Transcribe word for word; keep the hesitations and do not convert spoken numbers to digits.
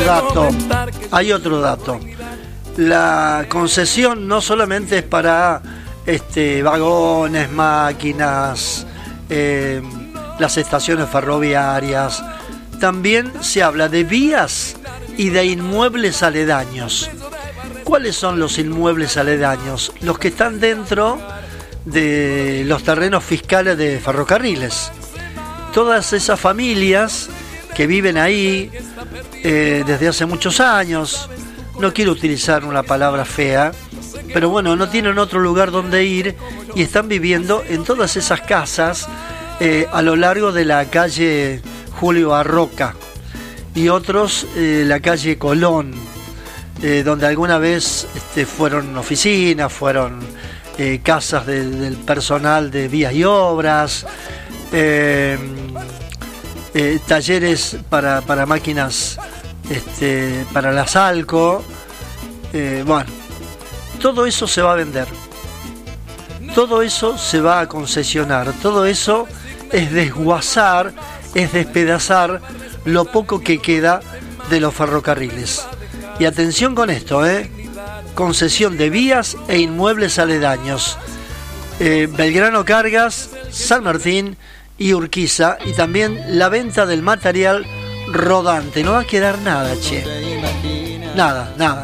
dato, hay otro dato. La concesión no solamente es para este, vagones, máquinas, eh, las estaciones ferroviarias, también se habla de vías y de inmuebles aledaños. ¿Cuáles son los inmuebles aledaños? Los que están dentro de los terrenos fiscales de ferrocarriles. Todas esas familias que viven ahí eh, desde hace muchos años, no quiero utilizar una palabra fea, pero bueno, no tienen otro lugar donde ir y están viviendo en todas esas casas eh, a lo largo de la calle Julio Arroca y otros eh, la calle Colón, eh, donde alguna vez este, fueron oficinas, fueron eh, casas de, del personal de vías y obras, eh, eh, talleres para, para máquinas, este, para la Salco, eh, bueno, todo eso se va a vender, todo eso se va a concesionar, todo eso es desguazar, es despedazar lo poco que queda de los ferrocarriles. Y atención con esto, ¿eh? Concesión de vías e inmuebles aledaños. Eh, Belgrano Cargas, San Martín y Urquiza, y también la venta del material rodante. No va a quedar nada, che. Nada, nada.